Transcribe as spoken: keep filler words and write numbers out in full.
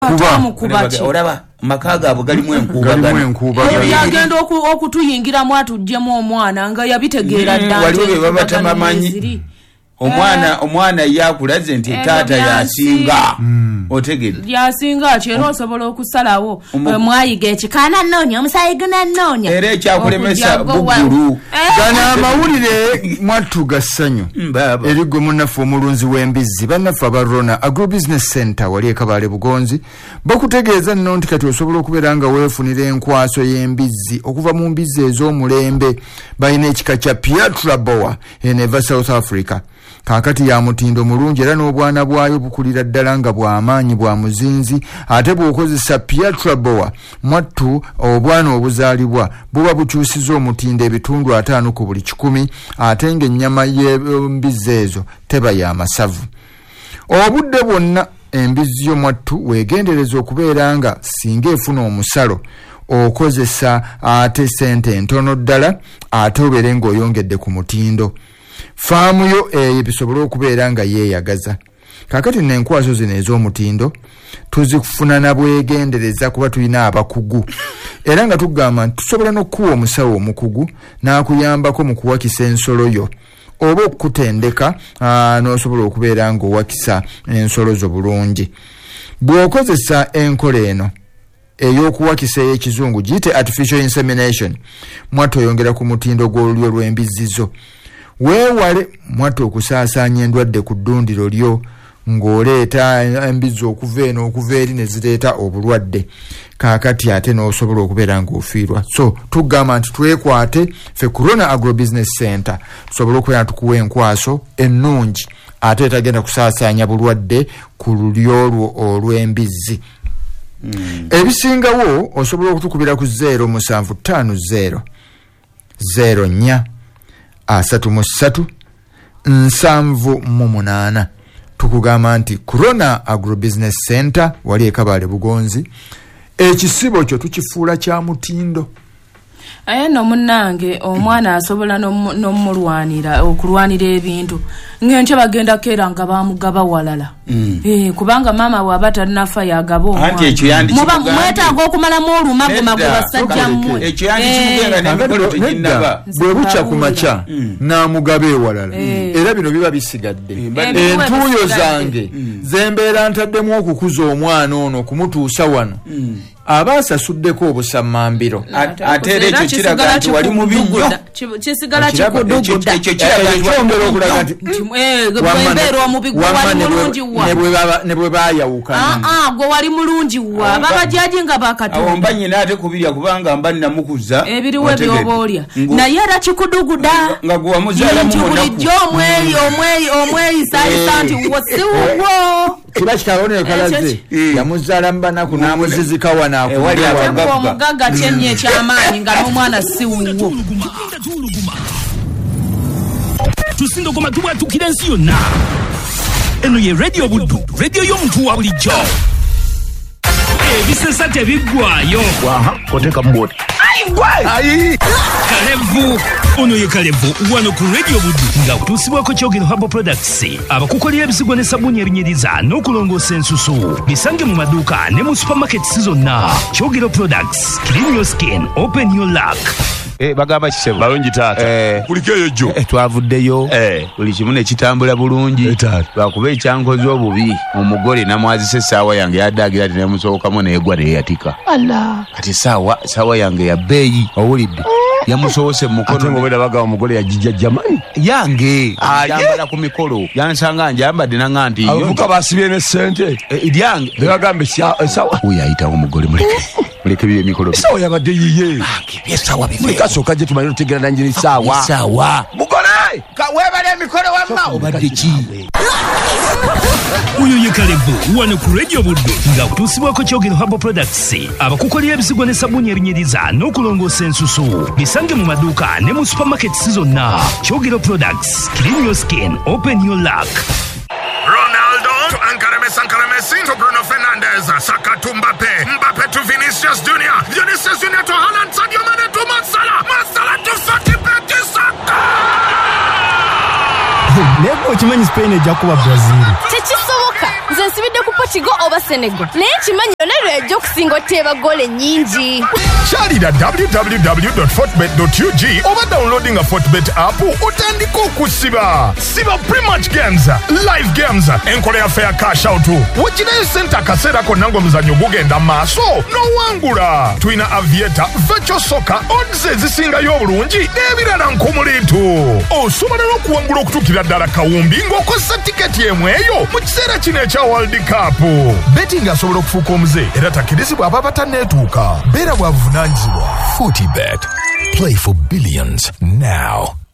katamu kubachi olaba makaga abo galimu enkuba yagenda okutuyingira mu atujjemu omwana nga yabitegeera ddala waliwo babatamanyi omwana omwana yakulaze nti taata yasinga otegedde yasinga kyero osobola okusalawo mwayiga ekikana nnonya omusayi guna nnonya era ekyakulemesa buggulu gana amawulire mwattu gassanyu erigwe munaffe omulunzi w'embizzi bannaffe abarona agrobusiness center wali ekabaale bugonzi bakutegeeza nno nti kati osobola okubeera nga weefunira enkwaso y'embizzi okuva mu mbizzi ez'omulembe balina ekika kya Piatra Boa eneva South Africa kakati ya mutindo mulungi era n'obwana bwayo bukulira ddala nga bw'amaanyi bwa muzinzi ate bw'okozesa Piatra Boa mwattu obwana obuzaalibwa buba bukyusiza omutindo ebitundu ataano ku buli kikumi ate ng'ennyama y'embizzi ezo teba ya masavu obudde bwonna embizzi yo mwattu weegendereza okubeera nga singa efuna omusalo okozesa ate sente entono ddala ate obeere ng'oyongedde ku mutindo faamu yo eyo bisobola okubeera nga yeeyagaza kakati n'enkwaso zino ez'omutindo tuzikufuna na bwegendereza kuba tulina abakugu era nga tugamba nti tusobola n'okuwa omusawo omukugu n'akuyambako mu kuwakisa ensolo yo oba okutendeka n'osobola okubeera ng'owakisa ensolo zo bulungi bw'okozesa enkola eno ey'okuwakisa ey'ekizungu giyite artificial insemination mwattu oyongera ku mutindo gw'olulyo lw'embizzizo weewale mwattu okusaasaanya endwadde ku ddundiro lyo ng'oleeta embizzi okuva eno okuva eri ne zireeta obulwadde kaakati ate n'osobola okubeera ng'ofiirwa so tugamba nti twekwate ffe Corona Agrobusiness Center tusobola okubeera tukuwa enkwaso ennungi ate etagenda kusaasaanya bulwadde ku lulyo olwo olw'embizzi mm. ebisingawo osobola okutukubira ku zero musanvu ttaano zero zero nnya asatu mu ssatu nsanvu mu munaana tukugamba nti Corona Agrobusiness Center wali ekabaale bugonzi ekisibo kyo tukifuula kya mutindo aye no munnange omwana asobola n'omulwanira okulwanira ebintu ng'enkya bagenda keera nga bamugaba walala eh kubanga mama waba talinafa yagaba omwana mwetaaga okumalamu olumago gwe basajja mmwe ekyo yandikimugenga n'emikolo teginnaba bwe bucya ku makya n'amugaba ewalala era bino biba bisigadde entuuyo zange zembeera ntaddemu okukuza omwana ono kumutuusa wano abasasuddeko obusamambiro ate era ekyo kiraga nti wali mu bijjo kisigala kikuduguda ekyo kiraga ekyongera okulaga nti gwembeera omubigwa wali mulungi wa ne bwe baayawukana gwe wali mulungi wa babajaji nga bakatonda awo mba nyina ate kubirya kubanga mba nnamukuza ebiriwo ebyoba olya naye era kikuduguda nga gwe wamuzaalamu bulijjo omweyi omweyi omweyisayisa nti wo si wuwo kiba kitaone kalaze yamuzaala mu banaku n'amuzizika wana wali abagagga omugagga kyennyo eky'amaanyi nga n'omwana si wuwo tusindogoma tubwatukira ensi yonna eno ye radio buddu radio y'omuntu wa bulijjo ebisesa tebiggwayo waha koteka mboti ayi Kalevu ono ye Kalevu wano ku radio buddu nga kutuusibwako Kyogero Herbal Products abakukolera ebisigwa ne sabuni ebinyiriza n'okulongoosa ensusu bisange mu maduuka ne mu supermarkets zonna. Kyogero Products, clean your skin, open your luck. Eh bagamba kisebo balungi taata eh kulikeyo jjo eh twavuddeyo eh buli kimu ne kitambula bulungi lwakuba ekyankoze obubi omugole namwazise saawa yange yaddagira ati nemusookamu neegwa neyatika Allah kati saawa saawa yange ya beeyi owulidde yamusoose mu mukono ate ngobera baga omugole yajijja jamani yange ajambala ku mikolo yansanga njambadde nanga nti avuka basibye ne sente yange bebagambe saawa uyo ayitawo omugole muleke muleke biye mikolo saawa yabadde yiye saawa bife kasoka je tumanyi tutegera nanjiri saawa saawa mugole ka webale emikolo wamma obadde ki uyo ye Kalevu wano ku radio buddu nga kutuusibwako Kyogero Herbal Products abakukolera ebisigwa ne sabuni ebinyiriza n'okulongoosa ensusu bisange mu maduuka ne mu supermarkets zonna. Kyogero Products, clean your skin, open your luck. Ronaldo to Ankarame Sankara Messi to Bruno Fernandes, Saka to Mbappe, Mbappe to Vinicius Junior, Vinicius Junior to Haaland, Sadio Mane to Masala, Masala to Fatih Saka. Neko chimanyi Spain ejja kuba Brazil. Tekisoboka. Nze nsibidde ku Portugal oba Senegal. Naye kimanyi yonna lwejja okusinga oteeba gole nnyingi. Kyalira w w w dot fortbet dot u g oba downloading a Fortbet app otandika okusiba. Siba pre-match games, live games, enkola yaffe ya cash out. Wagirayo ssente akaseera konna ng'omuzannyo gugenda maaso n'owangula. Tulina aviator, virtual soccer, odds ezisingayo obulungi n'ebirala nkumuliitu. Osobola n'okuwangula okutuukira ddala kawumbi ng'okozesa tiketi emu eyo mu kiseera kino ekya World Cup. Betting asobola okufuuka omuze era takkirizibwa aba batanneetuuka. Beera bwa buvunaanyizibwa. Fortibet. Play for billions now.